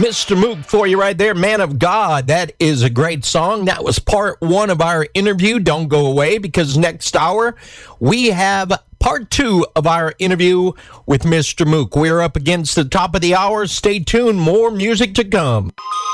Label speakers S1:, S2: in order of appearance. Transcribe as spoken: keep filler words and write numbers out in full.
S1: Mister Mook for you right there, Man of God. That is a great song. That was part one of our interview. Don't go away, because next hour we have part two of our interview with Mister Mook. We're up against the top of the hour. Stay tuned. More music to come.